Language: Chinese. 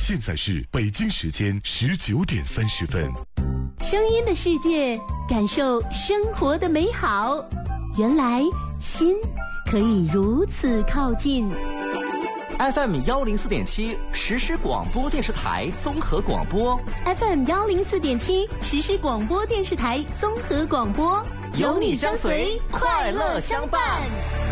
现在是北京时间19:30。 声音的世界，感受生活的美好。原来心可以如此靠近。 FM 104.7实时广播电视台综合广播 FM 104.7实时广播电视台综合广播， 有你相随，快乐相伴。